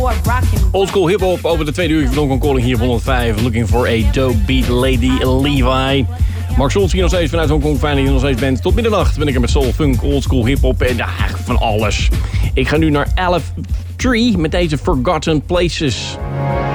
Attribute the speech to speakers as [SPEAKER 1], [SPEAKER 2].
[SPEAKER 1] Oldschool hip-hop over de tweede uur van Donkey Calling hier op 105. Looking for a dope beat Lady Levi. Mark Schultz hier nog steeds vanuit Hongkong. Fijn dat je nog steeds bent. Tot middernacht ben ik er met soul, funk, oldschool hip-hop en van alles. Ik ga nu naar Alef Tree met deze Forgotten Places.